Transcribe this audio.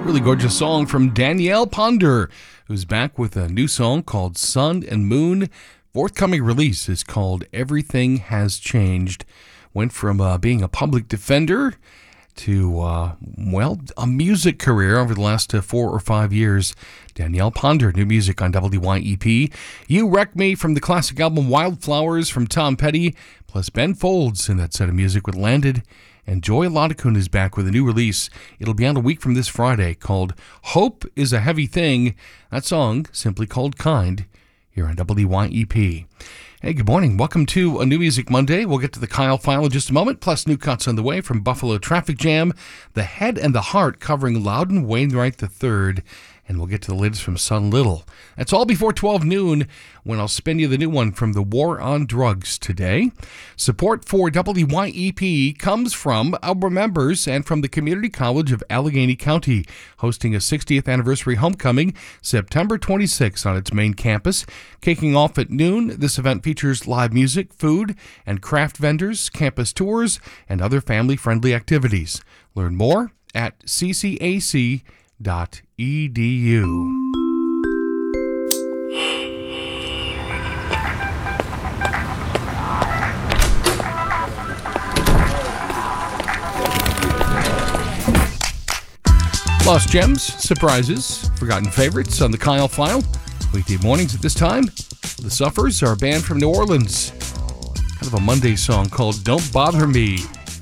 Really gorgeous song from Danielle Ponder, who's back with a new song called Sun and Moon. Forthcoming release is called Everything Has Changed. Went from being a public defender to, a music career over the last 4 or 5 years. Danielle Ponder, new music on WYEP. You Wreck Me from the classic album Wildflowers from Tom Petty, plus Ben Folds in that set of music with Landed. And Joy Lodikun is back with a new release. It'll be out a week from this Friday called Hope is a Heavy Thing. That song, simply called Kind, here on WYEP. Hey, good morning. Welcome to a New Music Monday. We'll get to the Kyle File in just a moment, plus new cuts on the way from Buffalo Traffic Jam, The Head and the Heart covering Loudon Wainwright III, and we'll get to the latest from Son Little. That's all before 12 noon, when I'll spin you the new one from the War on Drugs today. Support for WYEP comes from our members and from the Community College of Allegheny County, hosting a 60th anniversary homecoming September 26th on its main campus. Kicking off at noon, this event features live music, food, and craft vendors, campus tours, and other family-friendly activities. Learn more at ccac.edu. Lost gems, surprises, forgotten favorites on the Kyle File. Weekday mornings at this time. The Suffers are a band from New Orleans. Kind of a Monday song called Don't Bother Me.